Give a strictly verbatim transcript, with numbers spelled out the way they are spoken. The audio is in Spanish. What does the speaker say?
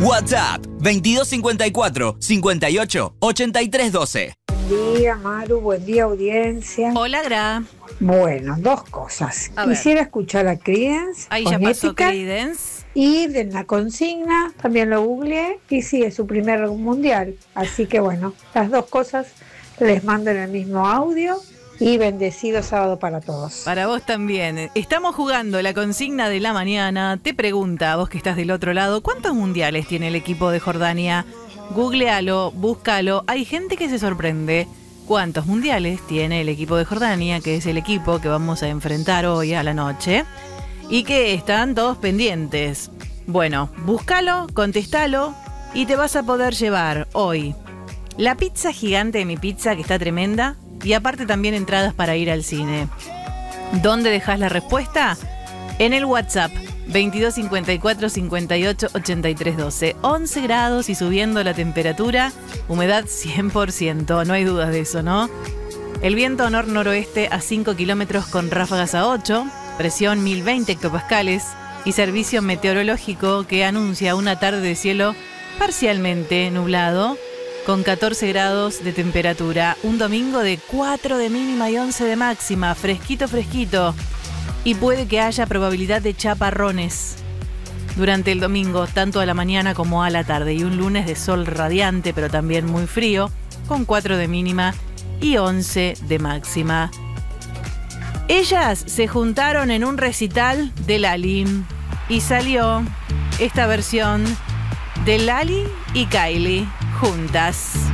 WhatsApp veintidós cincuenta y cuatro, cincuenta y ocho, ochenta y tres doce. Buen día, Maru. Buen día, audiencia. Hola, Gra. Bueno, dos cosas. A ver. Quisiera escuchar a Creedence. Ahí ya con pasó Ética, Creedence. Y de la consigna, también lo googleé, y sí, es su primer mundial. Así que bueno, las dos cosas les mando en el mismo audio. Y bendecido sábado para todos. Para vos también. Estamos jugando la consigna de la mañana. Te pregunta, vos que estás del otro lado, ¿cuántos mundiales tiene el equipo de Jordania? Googlealo, búscalo. Hay gente que se sorprende. ¿Cuántos mundiales tiene el equipo de Jordania? Que es el equipo que vamos a enfrentar hoy a la noche. Y que están todos pendientes. Bueno, búscalo, contestalo y te vas a poder llevar hoy la pizza gigante de Mi Pizza, que está tremenda. Y aparte también entradas para ir al cine. ¿Dónde dejás la respuesta? En el WhatsApp veintidós cincuenta y cuatro, cincuenta y ocho, ochenta y tres doce. once grados y subiendo la temperatura, humedad cien por ciento, no hay dudas de eso, ¿no? El viento nor-noroeste a cinco kilómetros con ráfagas a ocho, presión mil veinte hectopascales y servicio meteorológico que anuncia una tarde de cielo parcialmente nublado, con catorce grados de temperatura, un domingo de cuatro de mínima y once de máxima, fresquito, fresquito. Y puede que haya probabilidad de chaparrones durante el domingo, tanto a la mañana como a la tarde. Y un lunes de sol radiante, pero también muy frío, con cuatro de mínima y once de máxima. Ellas se juntaron en un recital de Lali y salió esta versión de Lali y Kylie juntas.